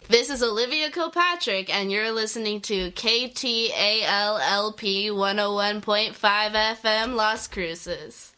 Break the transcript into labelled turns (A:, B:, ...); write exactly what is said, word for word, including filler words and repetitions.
A: This is Olivia Kilpatrick, and you're listening to K T A L L P one oh one point five F M Las Cruces.